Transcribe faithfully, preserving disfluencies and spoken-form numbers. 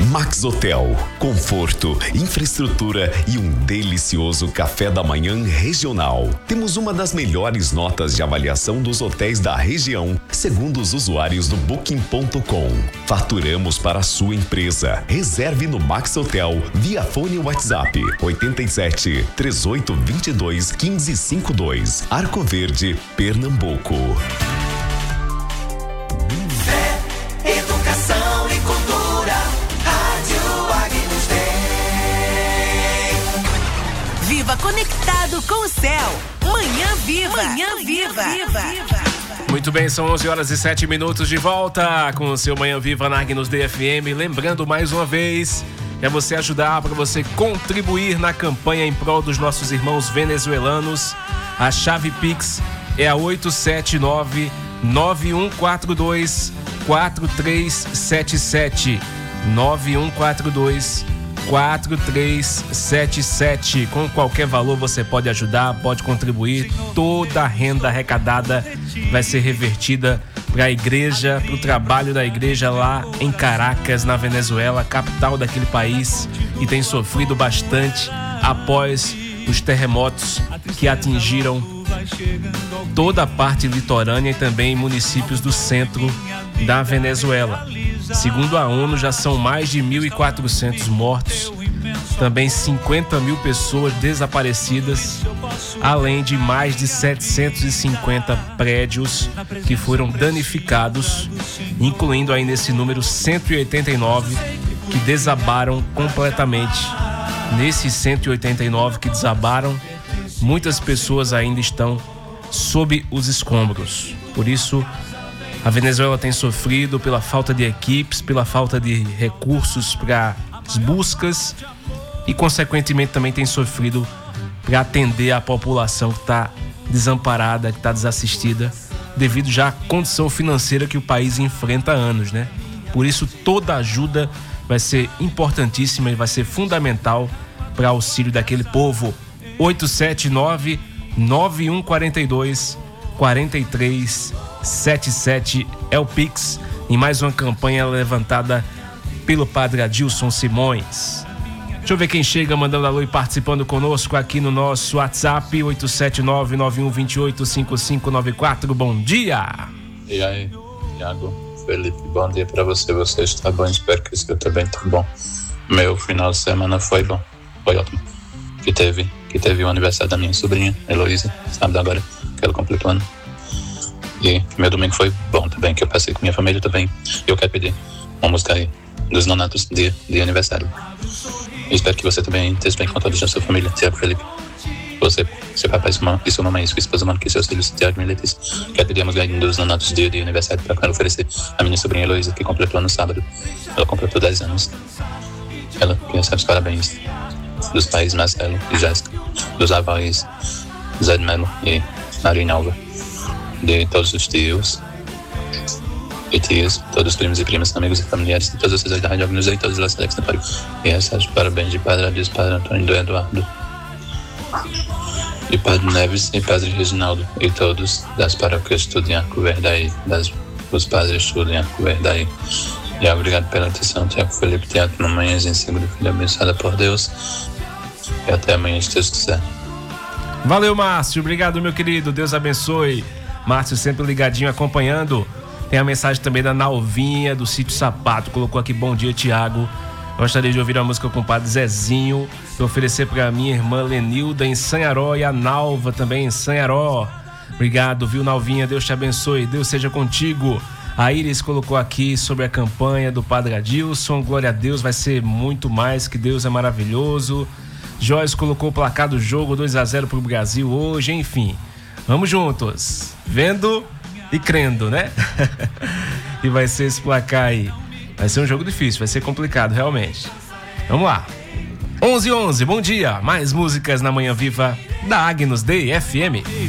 Max Hotel, conforto, infraestrutura e um delicioso café da manhã regional. Temos uma das melhores notas de avaliação dos hotéis da região, segundo os usuários do booking ponto com. Faturamos para a sua empresa. Reserve no Max Hotel via fone WhatsApp oito sete, três oito dois dois, um cinco cinco dois. Arco Verde, Pernambuco. Fé, educação e cultura. Rádio Agnus Dei. Viva conectado com o céu. Manhã Viva. Manhã Viva. Viva. Muito bem, são onze horas e sete minutos de volta com o seu Manhã Viva na Agnus Dei F M. Lembrando mais uma vez, é você ajudar, para você contribuir na campanha em prol dos nossos irmãos venezuelanos. A chave Pix é a oito sete nove, nove um quatro dois, quatro três sete sete. nove um quatro dois, quatro três sete sete. Com qualquer valor você pode ajudar, pode contribuir. Toda a renda arrecadada vai ser revertida para a igreja, para o trabalho da igreja lá em Caracas, na Venezuela, capital daquele país, que tem sofrido bastante após os terremotos que atingiram toda a parte litorânea e também municípios do centro da Venezuela. Segundo a ONU, já são mais de mil e quatrocentos mortos, também cinquenta mil pessoas desaparecidas, além de mais de setecentos e cinquenta prédios que foram danificados, incluindo aí nesse número cento e oitenta e nove que desabaram completamente. Nesses cento e oitenta e nove que desabaram, muitas pessoas ainda estão sob os escombros. Por isso, a Venezuela tem sofrido pela falta de equipes, pela falta de recursos para as buscas e, consequentemente, também tem sofrido para atender a população que está desamparada, que está desassistida, devido já à condição financeira que o país enfrenta há anos, né? Por isso, toda ajuda vai ser importantíssima e vai ser fundamental para auxílio daquele povo. oito sete nove, nove um quatro dois, quatro três sete sete é o Pix, em mais uma campanha levantada pelo padre Adilson Simões. Deixa eu ver quem chega mandando alô e participando conosco aqui no nosso WhatsApp oito sete nove, nove um dois oito, cinco cinco nove quatro. Bom dia! E aí, Thiago, Felipe, bom dia pra você. Você está bom? Espero que o seu também tá bom. Meu final de semana foi bom, foi ótimo. Que teve, que teve o aniversário da minha sobrinha, Heloísa, sábado agora, que ela completou ano. E meu domingo foi bom também, que eu passei com minha família também. E eu quero pedir uma música aí dos Nonatos de, de aniversário. Eu espero que você também esteja bem com todos a sua família, Tiago, Felipe. Você, seu papai e sua mamãe, sua esposa, mano, que seus filhos, Tiago e Letícia. Quero pedir a música aí dos Nonatos de, de aniversário para ela oferecer a minha sobrinha Heloísa, que completou no sábado. Ela completou dez anos. Ela recebe os parabéns dos pais Marcelo e Jéssica, dos avós Zé de Melo e Marina Alva, de todos os tios e tias, todos os primos e primas, amigos e familiares, de todas vocês da Rádio Agnus Dei, todos os Alex Nepário. E recebe os parabéns de Padre Adilson, Padre Antônio do Eduardo, de Padre Neves e Padre Reginaldo, e todos das paróquias tudo em Arco Verde aí, das, dos padres tudo em Arco Verde aí. E obrigado pela atenção, Tiago, Felipe, Tiago, mamãezinha, seguro, filha abençoada por Deus. E até amanhã, se Deus quiser. Valeu, Márcio. Obrigado, meu querido. Deus abençoe. Márcio sempre ligadinho, acompanhando. Tem a mensagem também da Nalvinha, do Sítio Sapato. Colocou aqui, bom dia, Tiago. Gostaria de ouvir a música com o padre Zezinho, para oferecer para minha irmã Lenilda em Sanharó e a Nalva também em Sanharó. Obrigado, viu, Nalvinha? Deus te abençoe. Deus seja contigo. A Iris colocou aqui sobre a campanha do padre Adilson. Glória a Deus, vai ser muito mais, que Deus é maravilhoso. Joyce colocou o placar do jogo dois a zero pro Brasil hoje, enfim. Vamos juntos, vendo e crendo, né? E vai ser esse placar aí. Vai ser um jogo difícil, vai ser complicado, realmente. Vamos lá. onze e onze, bom dia. Mais músicas na Manhã Viva da Agnus Dei F M.